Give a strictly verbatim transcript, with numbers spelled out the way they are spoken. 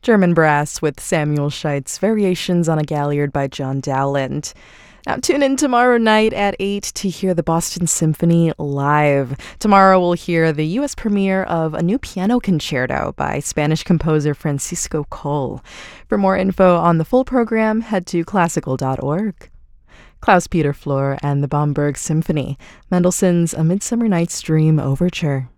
German Brass with Samuel Scheitz, Variations on a Galliard by John Dowland. Now tune in tomorrow night at eight to hear the Boston Symphony live. Tomorrow we'll hear the U S premiere of a new piano concerto by Spanish composer Francisco Coll. For more info on the full program, head to classical dot org. Klaus Peter Flor and the Bamberg Symphony, Mendelssohn's A Midsummer Night's Dream Overture.